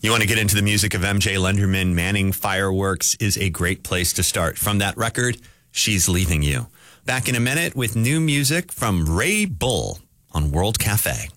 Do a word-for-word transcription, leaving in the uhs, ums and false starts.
You want to get into the music of M J Lenderman, Manning Fireworks is a great place to start. From that record, She's Leaving You. Back in a minute with new music from Ray Bull on World Cafe.